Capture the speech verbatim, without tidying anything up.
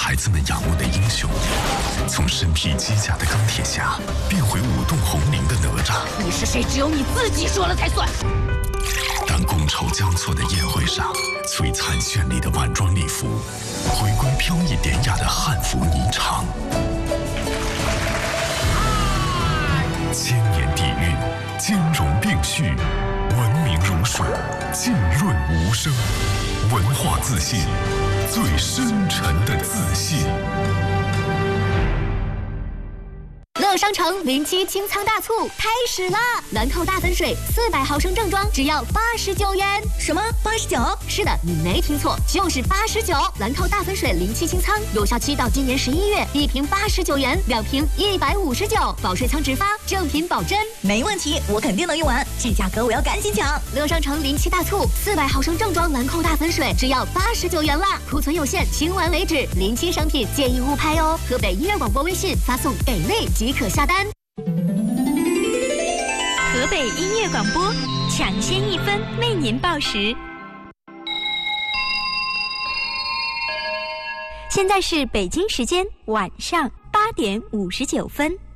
孩子们仰慕的英雄，从身披机甲的钢铁侠变回舞动红绫的哪吒。 你是谁？只有你自己说了才算。 当觥筹交错的宴会上，璀璨绚丽的晚装礼服回归飘逸典雅的汉服霓裳。千年底蕴，兼容并蓄，文明如水，浸润无声，文化自信，最深沉的自信。 乐商城零七清仓大促开始啦！兰蔻大粉水四百毫升正装只要八十九元。 什么？八十九？ 是的，你没听错，就是八十九。兰蔻大粉水零七清仓有效期到今年十一月，一瓶八十九元，两瓶一百五十九，保水仓直发，正品保真。 没问题，我肯定能用完，这价格我要赶紧抢！ 乐商城零七大促，四百毫升正装兰蔻大粉水只要八十九元啦，库存有限，清完为止。零七商品建议勿拍哦。河北音乐广播微信发送“给力”即可下单。 河北音乐广播，抢先一分为您报时。现在是北京时间晚上八点五十九分。